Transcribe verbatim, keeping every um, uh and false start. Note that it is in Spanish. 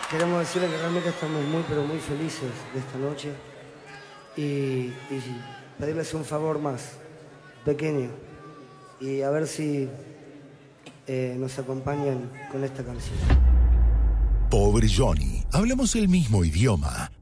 Queremos decirle que realmente estamos muy, pero muy felices de esta noche y, y pedirles un favor más, pequeño, y a ver si eh, nos acompañan con esta canción. Pobre Johnny, hablamos el mismo idioma.